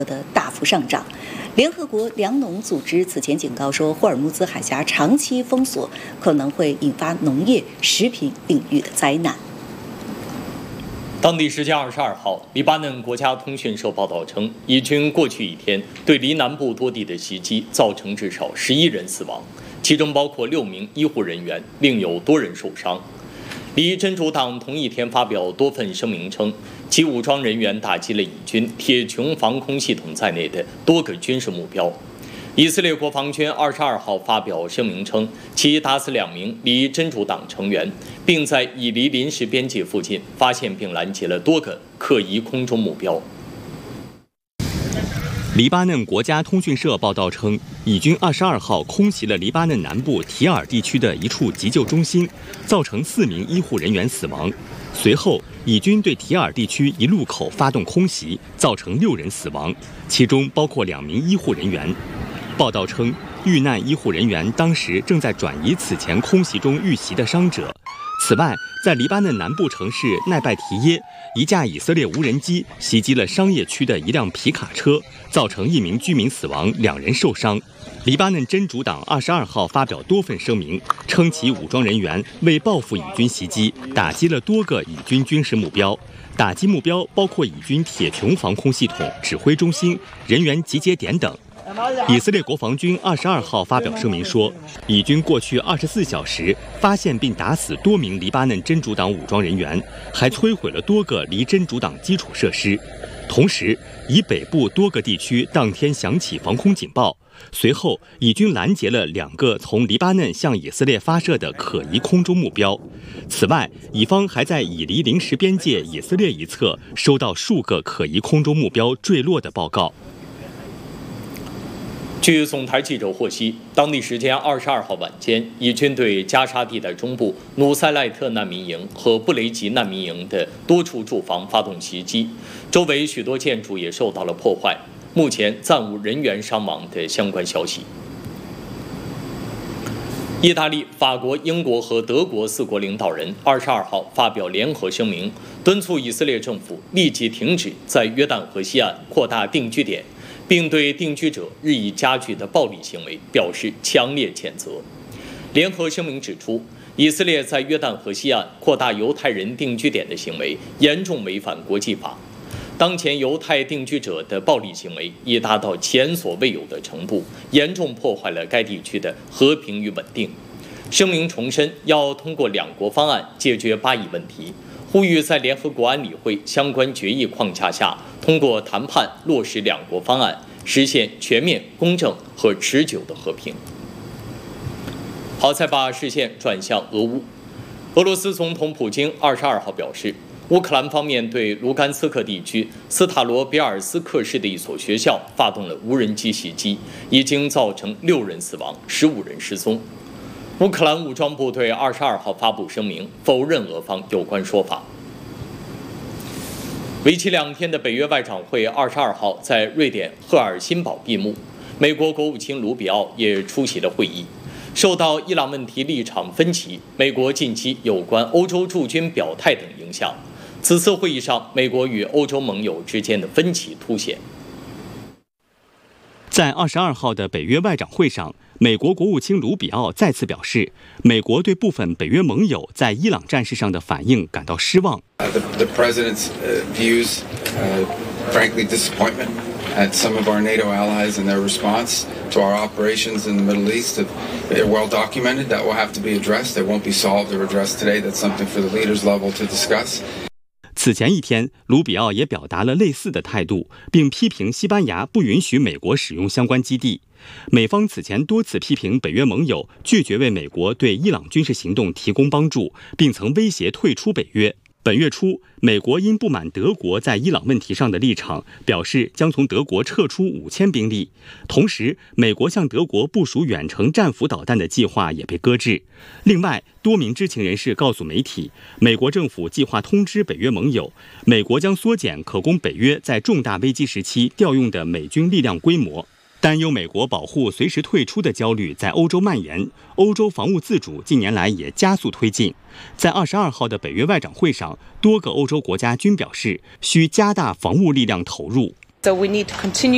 的大幅上涨。联合国粮农组织此前警告说，霍尔木兹海峡长期封锁可能会引发农业、食品领域的灾难。 当地时间22号，黎巴嫩国家通讯社报道称，以军过去一天对黎南部多地的袭击造成至少11人死亡，其中包括6名医护人员，另有多人受伤。黎真主党同一天发表多份声明称，其武装人员打击了以军铁穹防空系统在内的多个军事目标。以色列国防军22号发表声明称，其打死2名黎真主党成员，并在以黎临时边界附近发现并拦截了多个可疑空中目标。 黎巴嫩国家通讯社报道称，以军22号空袭了黎巴嫩南部提尔地区的一处急救中心，造成4名医护人员死亡。随后，以军对提尔地区一路口发动空袭，造成6人死亡，其中包括2名医护人员。报道称，遇难医护人员当时正在转移此前空袭中遇袭的伤者。此外，在黎巴嫩南部城市奈拜提耶，一架以色列无人机袭击了商业区的一辆皮卡车，造成1名居民死亡，2人受伤。黎巴嫩真主党22号发表多份声明，称其武装人员为报复以军袭击，打击了多个以军军事目标。打击目标包括以军铁穹防空系统、指挥中心、人员集结点等。以色列国防军22号发表声明说，以军过去24小时发现并打死多名黎巴嫩真主党武装人员，还摧毁了多个黎真主党基础设施。同时，以北部多个地区当天响起防空警报。随后，以军拦截了2个从黎巴嫩向以色列发射的可疑空中目标。此外，以方还在以黎临时边界以色列一侧收到数个可疑空中目标坠落的报告。 据总台记者获悉，当地时间22号晚间，以军对加沙地带中部努塞赖特难民营和布雷吉难民营的多处住房发动袭击，周围许多建筑也受到了破坏。目前暂无人员伤亡的相关消息。意大利、法国、英国和德国4国领导人22号发表联合声明，敦促以色列政府立即停止在约旦河西岸扩大定居点，并对定居者日益加剧的暴力行为表示强烈谴责。联合声明指出，以色列在约旦河西岸扩大犹太人定居点的行为严重违反国际法。当前犹太定居者的暴力行为已达到前所未有的程度，严重破坏了该地区的和平与稳定。声明重申要通过2国方案解决巴以问题，呼吁在联合国安理会相关决议框架下，通过谈判落实2国方案，实现全面、公正和持久的和平。好，再把视线转向俄乌。俄罗斯总统普京22号表示，乌克兰方面对卢甘斯克地区斯塔罗别尔斯克市的一所学校发动了无人机袭击，已经造成6人死亡，15人失踪。乌克兰武装部队22号发布声明，否认俄方有关说法。为期2天的北约外长会22号在瑞典赫尔辛堡闭幕，美国国务卿卢比奥也出席了会议。受到伊朗问题立场分歧、美国近期有关欧洲驻军表态等影响，此次会议上，美国与欧洲盟友之间的分歧凸显。 在22号的北约外长会上，美国国务卿卢比奥再次表示，美国对部分北约盟友在伊朗战事上的反应感到失望。 The president's views, frankly, disappointment at some of our NATO allies and their response to our operations in the Middle East. They're well documented. That will have to be addressed. They won't be solved or addressed today. That's something for the leaders level to discuss. 此前一天，卢比奥也表达了类似的态度，并批评西班牙不允许美国使用相关基地。美方此前多次批评北约盟友拒绝为美国对伊朗军事行动提供帮助，并曾威胁退出北约。本月初，美国因不满德国在伊朗问题上的立场，表示将从德国撤出5000兵力。同时，美国向德国部署远程战斧导弹的计划也被搁置。另外，多名知情人士告诉媒体，美国政府计划通知北约盟友，美国将缩减可供北约在重大危机时期调用的美军力量规模。担忧美国保护随时退出的焦虑在欧洲蔓延，欧洲防务自主近年来也加速推进。在22号的北约外长会上，多个欧洲国家均表示需加大防务力量投入。 So we need to continue